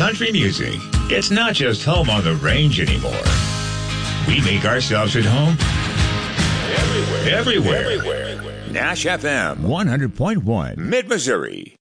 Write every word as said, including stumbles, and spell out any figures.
country music. It's not just home on the range anymore. We make ourselves at home everywhere. Everywhere. Everywhere. Nash F M one hundred point one, Mid-Missouri.